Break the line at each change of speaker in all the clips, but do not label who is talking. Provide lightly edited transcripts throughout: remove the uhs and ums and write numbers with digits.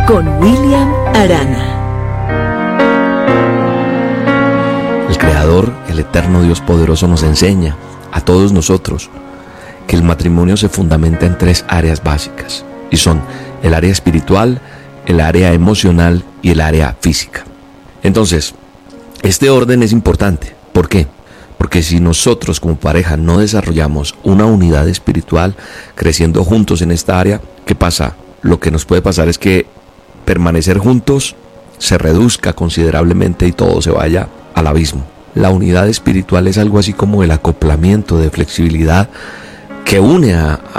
con William Arana.
El Creador, el eterno Dios poderoso, nos enseña a todos nosotros que el matrimonio se fundamenta en 3 áreas básicas, y son el área espiritual, el área emocional y el área física. Entonces, este orden es importante. ¿Por qué? Porque si nosotros como pareja no desarrollamos una unidad espiritual creciendo juntos en esta área, ¿qué pasa? Lo que nos puede pasar es que permanecer juntos se reduzca considerablemente y todo se vaya al abismo. La unidad espiritual es algo así como el acoplamiento de flexibilidad que une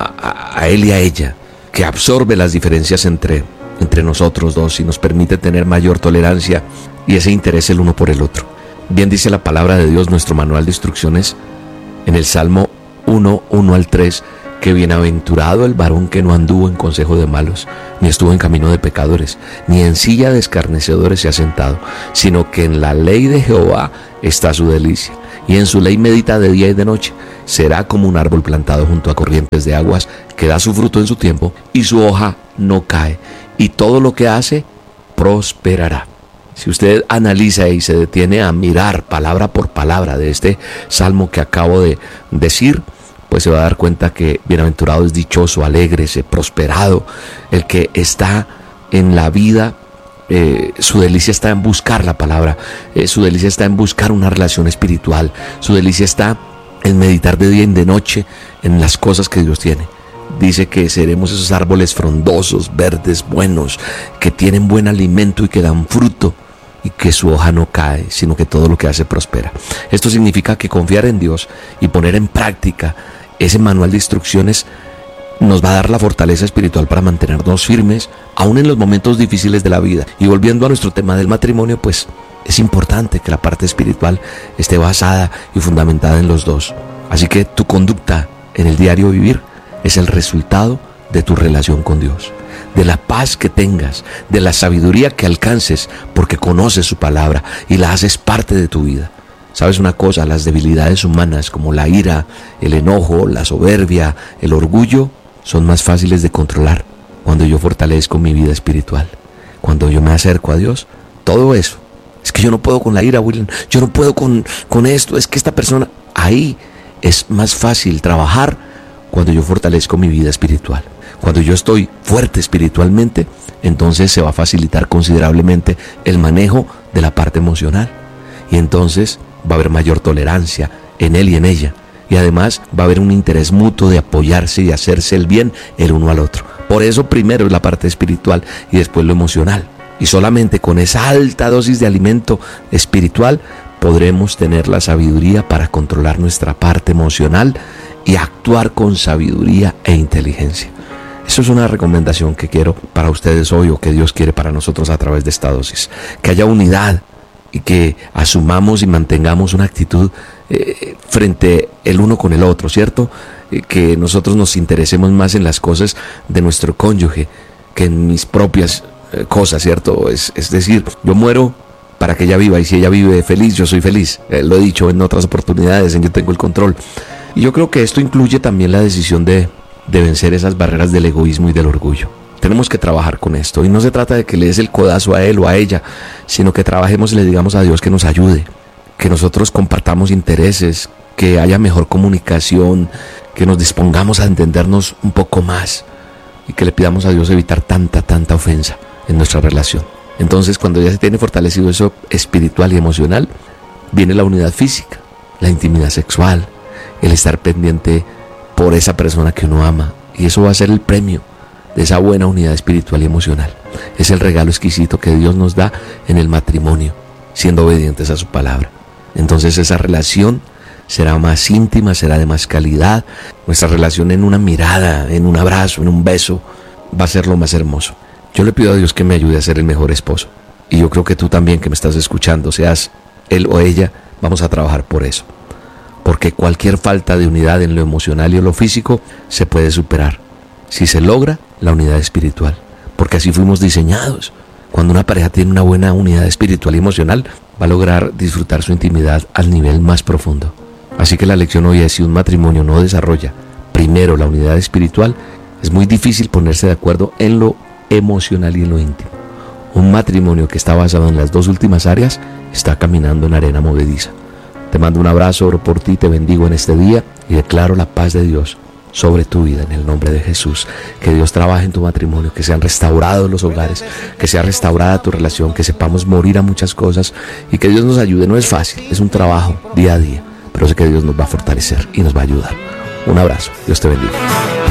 a él y a ella, que absorbe las diferencias entre nosotros dos y nos permite tener mayor tolerancia y ese interés el uno por el otro. Bien dice la palabra de Dios, nuestro manual de instrucciones, en el Salmo 1 al 3, que bienaventurado el varón que no anduvo en consejo de malos, ni estuvo en camino de pecadores, ni en silla de escarnecedores se ha sentado, sino que en la ley de Jehová está su delicia, y en su ley medita de día y de noche. Será como un árbol plantado junto a corrientes de aguas, que da su fruto en su tiempo, y su hoja no cae, y todo lo que hace prosperará. Si usted analiza y se detiene a mirar palabra por palabra de este salmo que acabo de decir, pues se va a dar cuenta que bienaventurado es dichoso, alegre, prosperado, el que está en la vida. Su delicia está en buscar la palabra, su delicia está en buscar una relación espiritual, su delicia está en meditar de día y de noche en las cosas que Dios tiene. Dice que seremos esos árboles frondosos, verdes, buenos, que tienen buen alimento y que dan fruto, y que su hoja no cae, sino que todo lo que hace prospera. Esto significa que confiar en Dios y poner en práctica ese manual de instrucciones nos va a dar la fortaleza espiritual para mantenernos firmes, aún en los momentos difíciles de la vida. Y volviendo a nuestro tema del matrimonio, pues es importante que la parte espiritual esté basada y fundamentada en los dos. Así que tu conducta en el diario vivir es el resultado de tu relación con Dios, de la paz que tengas, de la sabiduría que alcances, porque conoces su palabra y la haces parte de tu vida. ¿Sabes una cosa? Las debilidades humanas como la ira, el enojo, la soberbia, el orgullo, son más fáciles de controlar cuando yo fortalezco mi vida espiritual. Cuando yo me acerco a Dios, todo eso. Es que yo no puedo con la ira, William. Yo no puedo con esto. Es que esta persona... Ahí es más fácil trabajar cuando yo fortalezco mi vida espiritual. Cuando yo estoy fuerte espiritualmente, entonces se va a facilitar considerablemente el manejo de la parte emocional. Y entonces va a haber mayor tolerancia en él y en ella. Y además va a haber un interés mutuo de apoyarse y hacerse el bien el uno al otro. Por eso primero es la parte espiritual y después lo emocional. Y solamente con esa alta dosis de alimento espiritual podremos tener la sabiduría para controlar nuestra parte emocional y actuar con sabiduría e inteligencia. Eso es una recomendación que quiero para ustedes hoy, o que Dios quiere para nosotros a través de esta dosis. Que haya unidad y que asumamos y mantengamos una actitud frente el uno con el otro, ¿cierto? Que nosotros nos interesemos más en las cosas de nuestro cónyuge que en mis propias cosas, ¿cierto? Es decir, yo muero para que ella viva, y si ella vive feliz, yo soy feliz. Lo he dicho en otras oportunidades, en Yo Tengo el Control. Y yo creo que esto incluye también la decisión de vencer esas barreras del egoísmo y del orgullo. Tenemos que trabajar con esto, y no se trata de que le des el codazo a él o a ella, sino que trabajemos y le digamos a Dios que nos ayude, que nosotros compartamos intereses, que haya mejor comunicación, que nos dispongamos a entendernos un poco más, y que le pidamos a Dios evitar tanta ofensa en nuestra relación. Entonces, cuando ya se tiene fortalecido eso espiritual y emocional, viene la unidad física, la intimidad sexual, el estar pendiente por esa persona que uno ama, y eso va a ser el premio de esa buena unidad espiritual y emocional. Es el regalo exquisito que Dios nos da en el matrimonio, siendo obedientes a su palabra. Entonces esa relación será más íntima, será de más calidad. Nuestra relación en una mirada, en un abrazo, en un beso, va a ser lo más hermoso. Yo le pido a Dios que me ayude a ser el mejor esposo. Y yo creo que tú también, que me estás escuchando, seas él o ella, vamos a trabajar por eso. Porque cualquier falta de unidad en lo emocional y en lo físico se puede superar si se logra la unidad espiritual. Porque así fuimos diseñados. Cuando una pareja tiene una buena unidad espiritual y emocional, va a lograr disfrutar su intimidad al nivel más profundo. Así que la lección hoy es: si un matrimonio no desarrolla primero la unidad espiritual, es muy difícil ponerse de acuerdo en lo emocional y en lo íntimo. Un matrimonio que está basado en las dos últimas áreas está caminando en arena movediza. Te mando un abrazo, oro por ti, te bendigo en este día y declaro la paz de Dios sobre tu vida en el nombre de Jesús. Que Dios trabaje en tu matrimonio, que sean restaurados los hogares, que sea restaurada tu relación, que sepamos morir a muchas cosas y que Dios nos ayude. No es fácil, es un trabajo día a día, pero sé que Dios nos va a fortalecer y nos va a ayudar. Un abrazo, Dios te bendiga.